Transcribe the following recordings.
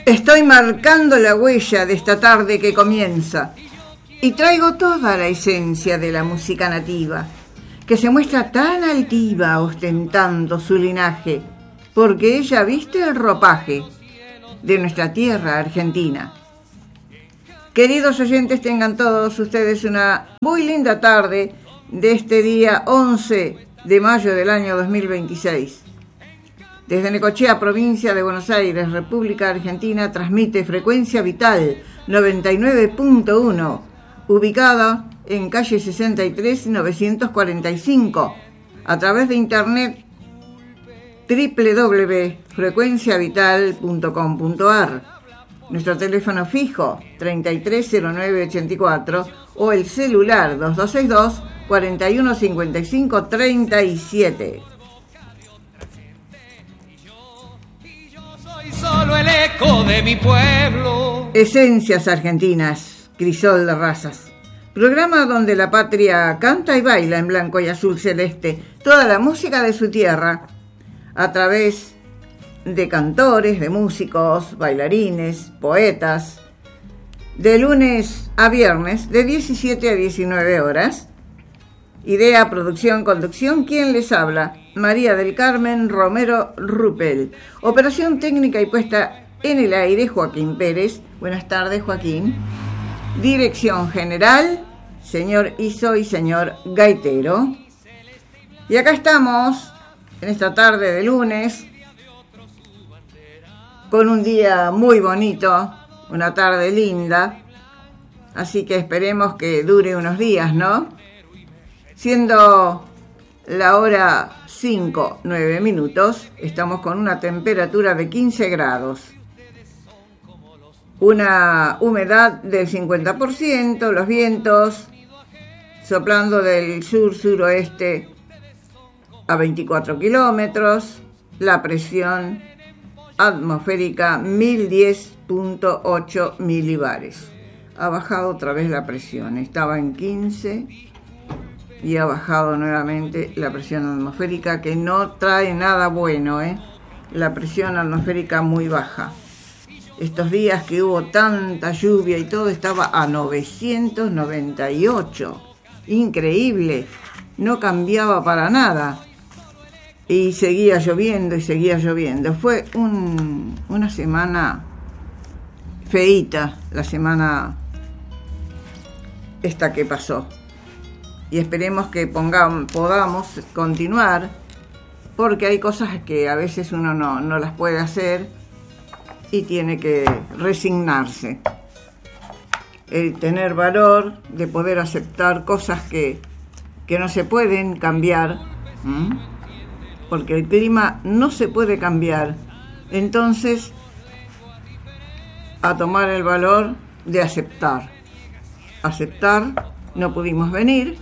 Estoy marcando la huella de esta tarde que comienza y traigo toda la esencia de la música nativa, que se muestra tan altiva ostentando su linaje, porque ella viste el ropaje de nuestra tierra argentina. Queridos oyentes, tengan todos ustedes una muy linda tarde de este día 11 de mayo del año 2026. Desde Necochea, provincia de Buenos Aires, República Argentina, transmite Frecuencia Vital 99.1, ubicada en calle 63 945, a través de internet www.frecuenciavital.com.ar, nuestro teléfono fijo 330984 o el celular 2262 4155 37. Solo el eco de mi pueblo. Esencias argentinas, crisol de razas. Programa donde la patria canta y baila en blanco y azul celeste toda la música de su tierra a través de cantores, de músicos, bailarines, poetas, de lunes a viernes de 17 a 19 horas. Idea, producción, conducción, ¿quién les habla? María del Carmen Romero Rupel. Operación técnica y puesta en el aire, Joaquín Pérez. Buenas tardes, Joaquín. Dirección general, señor Iso y señor Gaitero. Y acá estamos, en esta tarde de lunes, con un día muy bonito, una tarde linda. Así que esperemos que dure unos días, ¿no? Siendo la hora 5:09 minutos, estamos con una temperatura de 15 grados, una humedad del 50%, los vientos soplando del sur-suroeste a 24 kilómetros, la presión atmosférica 1010.8 milibares. Ha bajado otra vez la presión, estaba en 15 y ha bajado nuevamente la presión atmosférica, que no trae nada bueno, la presión atmosférica muy baja. Estos días que hubo tanta lluvia y todo, estaba a 998. Increíble, no cambiaba para nada. Y seguía lloviendo y seguía lloviendo. Fue una semana feíta, la semana esta que pasó. Y esperemos que podamos continuar, porque hay cosas que a veces uno no las puede hacer y tiene que resignarse. El tener valor de poder aceptar cosas que no se pueden cambiar, porque el clima no se puede cambiar. Entonces, a tomar el valor de aceptar. Aceptar, no pudimos venir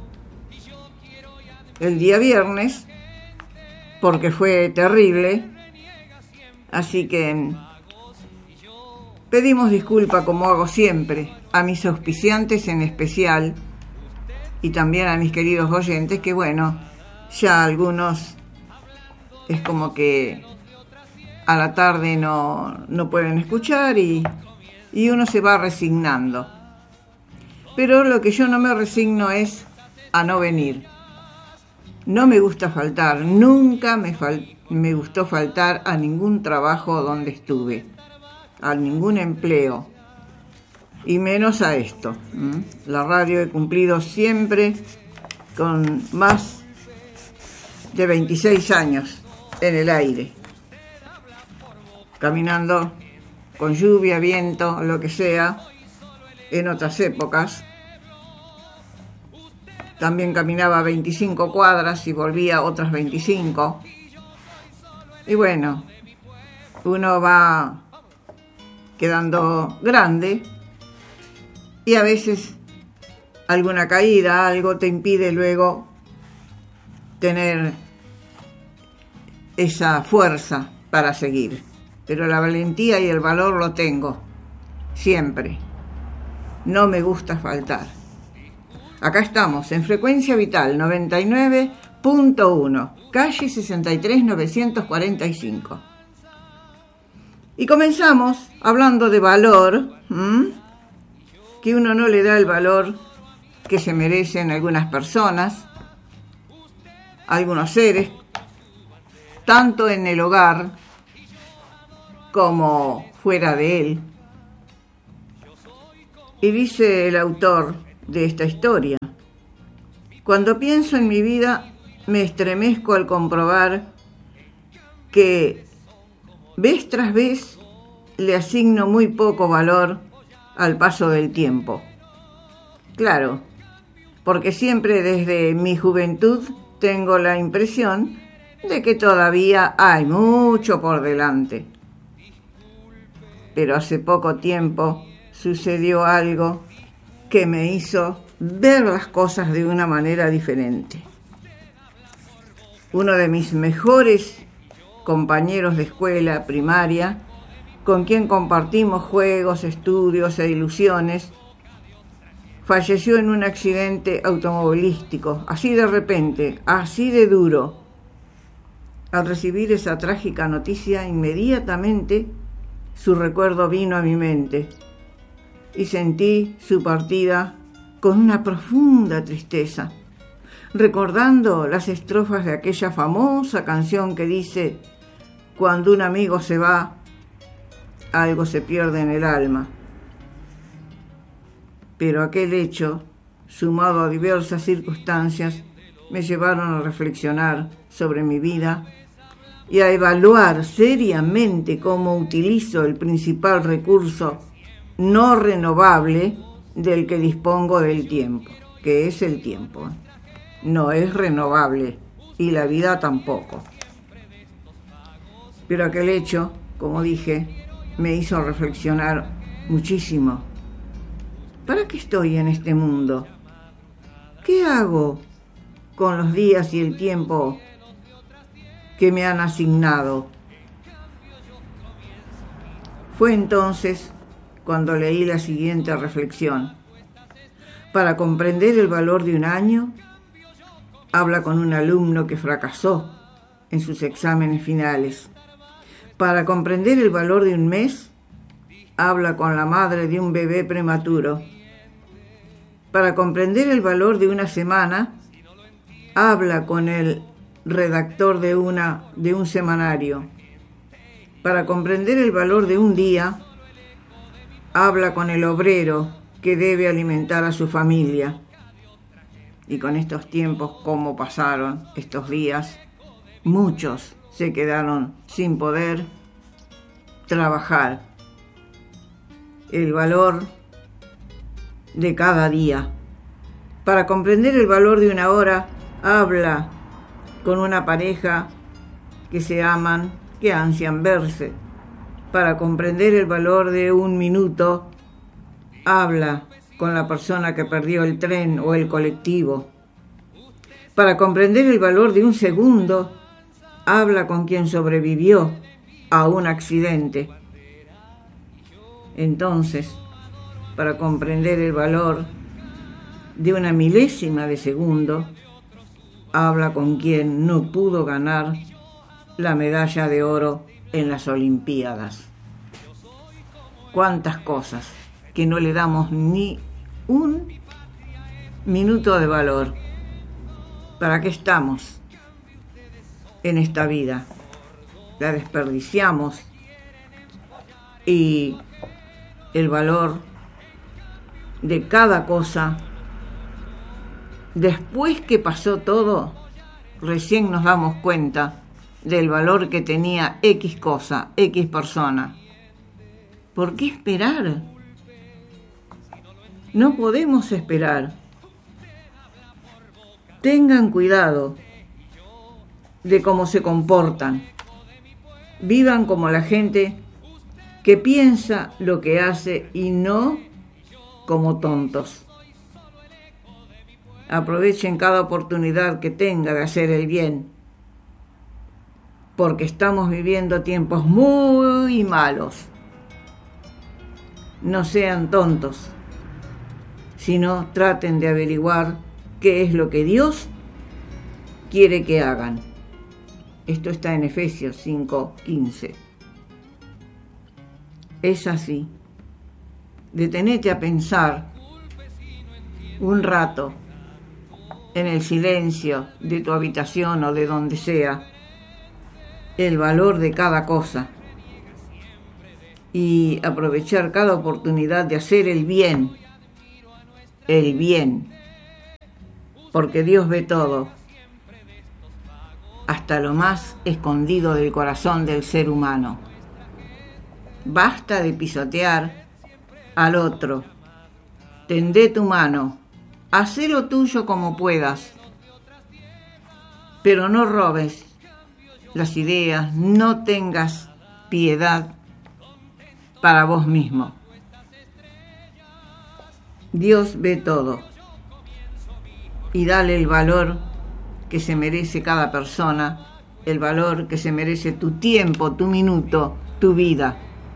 el día viernes porque fue terrible, así que pedimos disculpa, como hago siempre, a mis auspiciantes en especial y también a mis queridos oyentes, que bueno, ya algunos es como que a la tarde no pueden escuchar y uno se va resignando. Pero lo que yo no me resigno es a no venir. No me gusta faltar, nunca me gustó faltar a ningún trabajo donde estuve, a ningún empleo, y menos a esto. La radio he cumplido siempre con más de 26 años en el aire, caminando con lluvia, viento, lo que sea. En otras épocas también caminaba 25 cuadras y volvía otras 25. Y bueno, uno va quedando grande y a veces alguna caída, algo te impide luego tener esa fuerza para seguir. Pero la valentía y el valor lo tengo, siempre. No me gusta faltar. Acá estamos, en Frecuencia Vital 99.1, calle 63 945. Y comenzamos hablando de valor, que uno no le da el valor que se merecen algunas personas, algunos seres, tanto en el hogar como fuera de él. Y dice el autor de esta historia: cuando pienso en mi vida, me estremezco al comprobar que vez tras vez le asigno muy poco valor al paso del tiempo. Claro, porque siempre desde mi juventud tengo la impresión de que todavía hay mucho por delante. Pero hace poco tiempo sucedió algo que me hizo ver las cosas de una manera diferente. Uno de mis mejores compañeros de escuela primaria, con quien compartimos juegos, estudios e ilusiones, falleció en un accidente automovilístico, así de repente, así de duro. Al recibir esa trágica noticia, inmediatamente su recuerdo vino a mi mente y sentí su partida con una profunda tristeza, recordando las estrofas de aquella famosa canción que dice: cuando un amigo se va, algo se pierde en el alma. Pero aquel hecho, sumado a diversas circunstancias, me llevaron a reflexionar sobre mi vida y a evaluar seriamente cómo utilizo el principal recurso no renovable del que dispongo del tiempo, que es el tiempo. No es renovable y la vida tampoco. Pero aquel hecho, como dije, me hizo reflexionar muchísimo. ¿Para qué estoy en este mundo? ¿Qué hago con los días y el tiempo que me han asignado? Fue entonces cuando leí la siguiente reflexión: para comprender el valor de un año, habla con un alumno que fracasó en sus exámenes finales. Para comprender el valor de un mes, habla con la madre de un bebé prematuro. Para comprender el valor de una semana, habla con el redactor de un semanario. Para comprender el valor de un día, habla con el obrero que debe alimentar a su familia. Y con estos tiempos, cómo pasaron estos días, muchos se quedaron sin poder trabajar. El valor de cada día. Para comprender el valor de una hora, habla con una pareja que se aman, que ansian verse. Para comprender el valor de un minuto, habla con la persona que perdió el tren o el colectivo. Para comprender el valor de un segundo, habla con quien sobrevivió a un accidente. Entonces, para comprender el valor de una milésima de segundo, habla con quien no pudo ganar la medalla de oro en las Olimpiadas. Cuántas cosas que no le damos ni un minuto de valor. ¿Para qué estamos en esta vida? La desperdiciamos y el valor de cada cosa, después que pasó todo, recién nos damos cuenta del valor que tenía X cosa, X persona. ¿Por qué esperar? No podemos esperar. Tengan cuidado de cómo se comportan. Vivan como la gente que piensa lo que hace y no como tontos. Aprovechen cada oportunidad que tenga de hacer el bien, porque estamos viviendo tiempos muy malos. No sean tontos, sino traten de averiguar qué es lo que Dios quiere que hagan. Esto está en Efesios 5:15. es así. Detenete a pensar un rato en el silencio de tu habitación o de donde sea, el valor de cada cosa y aprovechar cada oportunidad de hacer el bien, porque Dios ve todo, hasta lo más escondido del corazón del ser humano. Basta de pisotear al otro, tendé tu mano, hacé lo tuyo como puedas, pero no robes las ideas, no tengas piedad para vos mismo. Dios ve todo y dale el valor que se merece cada persona, el valor que se merece tu tiempo, tu minuto, tu vida.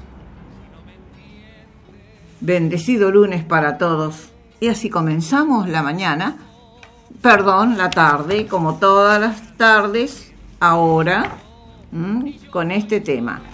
Bendecido lunes para todos. Y así comenzamos la tarde, como todas las tardes, ahora, con este tema.